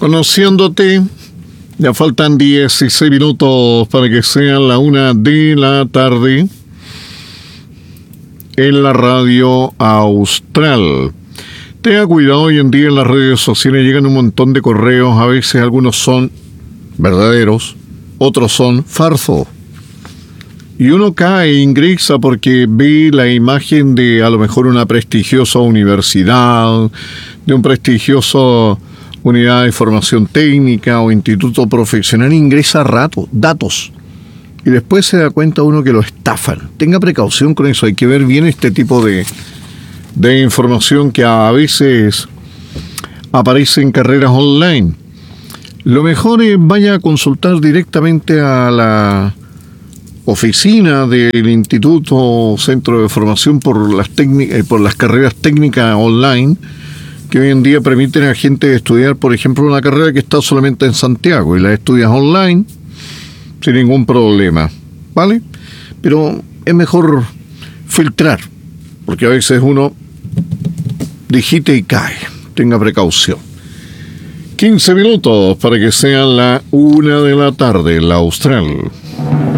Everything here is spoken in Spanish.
Conociéndote, ya faltan 16 minutos para que sean la 1 de la tarde en la radio Austral. Tenga cuidado, hoy en día en las redes sociales llegan un montón de correos, a veces algunos son verdaderos, otros son falsos. Y uno cae e ingresa porque ve la imagen de a lo mejor una prestigiosa universidad, de un prestigioso unidad de formación técnica o instituto profesional, ingresa datos. Y después se da cuenta uno que lo estafan. Tenga precaución con eso, hay que ver bien este tipo de información que a veces aparece en carreras online. Lo mejor es vaya a consultar directamente a la oficina del Instituto o Centro de Formación por las carreras técnicas online, que hoy en día permiten a gente estudiar, por ejemplo, una carrera que está solamente en Santiago y la estudias online sin ningún problema, ¿vale? Pero es mejor filtrar, porque a veces uno digita y cae. Tenga precaución. 15 minutos para que sean la 1 de la tarde, la Austral.